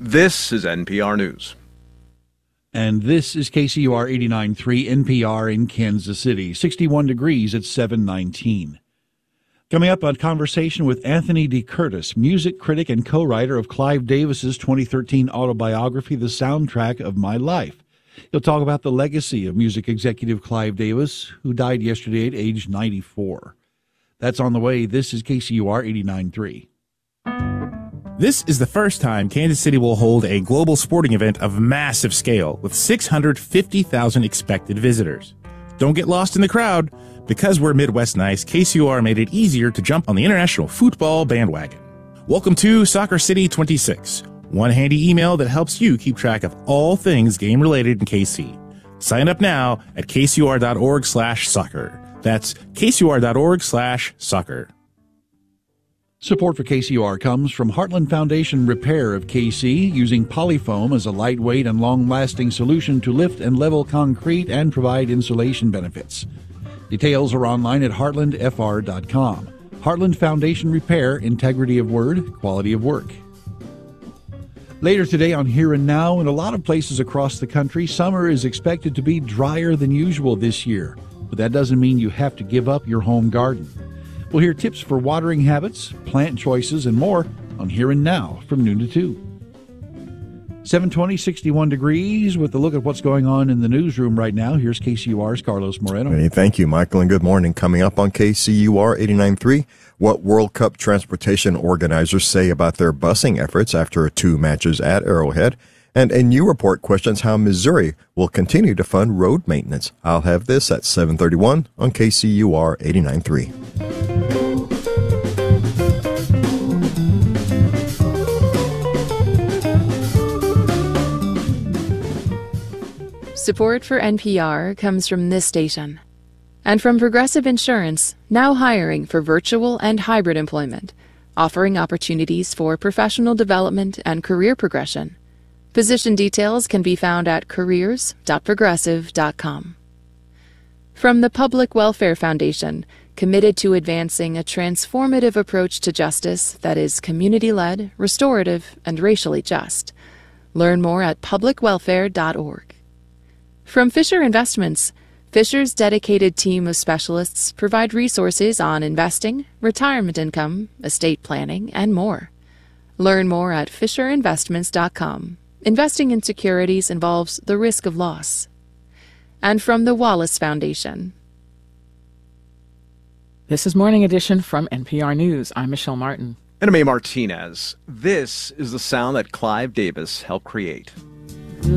This is NPR News. And this is KCUR 89.3 NPR in Kansas City. 61 degrees at 7:19. Coming up, on conversation with Anthony D. Curtis, music critic and co-writer of Clive Davis's 2013 autobiography, The Soundtrack of My Life. He'll talk about the legacy of music executive Clive Davis, who died yesterday at age 94. That's on the way. This is KCUR 89.3. This is the first time Kansas City will hold a global sporting event of massive scale with 650,000 expected visitors. Don't get lost in the crowd. Because we're Midwest nice, KCUR made it easier to jump on the international football bandwagon. Welcome to Soccer City 26, one handy email that helps you keep track of all things game-related in KC. Sign up now at kcur.org/soccer. That's kcur.org/soccer. Support for KCUR comes from Heartland Foundation Repair of KC, using Polyfoam as a lightweight and long-lasting solution to lift and level concrete and provide insulation benefits. Details are online at heartlandfr.com. Heartland Foundation Repair, integrity of word, quality of work. Later today on Here and Now, in a lot of places across the country, summer is expected to be drier than usual this year, but that doesn't mean you have to give up your home garden. We'll hear tips for watering habits, plant choices, and more on Here and Now from noon to 2. 7:20, 61 degrees. With a look at what's going on in the newsroom right now, here's KCUR's Carlos Moreno. Hey, thank you, Michael, and good morning. Coming up on KCUR 89.3, what World Cup transportation organizers say about their busing efforts after 2 matches at Arrowhead. And a new report questions how Missouri will continue to fund road maintenance. I'll have this at 7:31 on KCUR 89.3. Support for NPR comes from this station and from Progressive Insurance, now hiring for virtual and hybrid employment, offering opportunities for professional development and career progression. Position details can be found at careers.progressive.com. From the Public Welfare Foundation, committed to advancing a transformative approach to justice that is community-led, restorative, and racially just. Learn more at publicwelfare.org. From Fisher Investments, Fisher's dedicated team of specialists provide resources on investing, retirement income, estate planning, and more. Learn more at fisherinvestments.com. Investing in securities involves the risk of loss. And from the Wallace Foundation. This is Morning Edition from NPR News. I'm Michelle Martin. And I'm A. Martinez. This is the sound that Clive Davis helped create.